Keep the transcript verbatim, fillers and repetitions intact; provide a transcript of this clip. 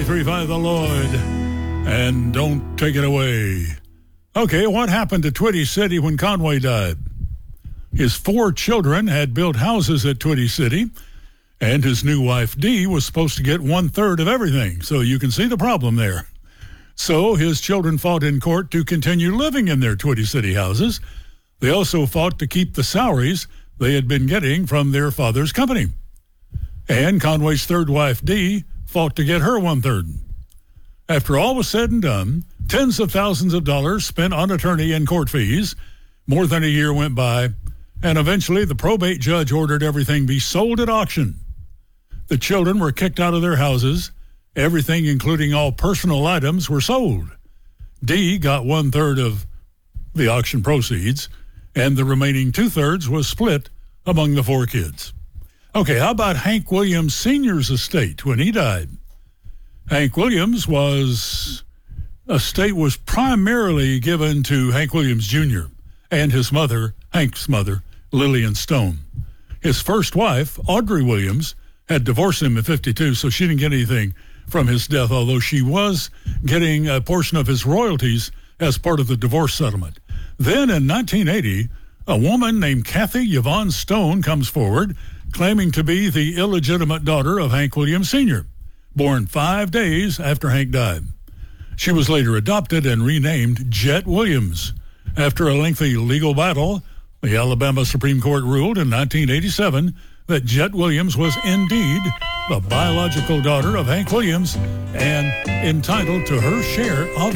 ninety-three point five The Lloyd. And don't take it away. Okay, what happened to Twitty City when Conway died? His four children had built houses at Twitty City, and his new wife, Dee, was supposed to get one-third of everything, so you can see the problem there. So his children fought in court to continue living in their Twitty City houses. They also fought to keep the salaries they had been getting from their father's company. And Conway's third wife, Dee, fought to get her one-third. After all was said and done, tens of thousands of dollars spent on attorney and court fees, more than a year went by, and eventually the probate judge ordered everything be sold at auction. The children were kicked out of their houses. Everything, including all personal items, were sold. Dee got one-third of the auction proceeds, and the remaining two-thirds was split among the four kids. Okay, how about Hank Williams Senior's estate when he died? Hank Williams was, estate was primarily given to Hank Williams Junior and his mother, Hank's mother, Lillian Stone. His first wife, Audrey Williams, had divorced him at fifty-two, so she didn't get anything from his death, although she was getting a portion of his royalties as part of the divorce settlement. Then in nineteen eighty, a woman named Kathy Yvonne Stone comes forward, claiming to be the illegitimate daughter of Hank Williams Senior, born five days after Hank died. She was later adopted and renamed Jet Williams. After a lengthy legal battle, the Alabama Supreme Court ruled in nineteen eighty-seven that Jet Williams was indeed the biological daughter of Hank Williams and entitled to her share of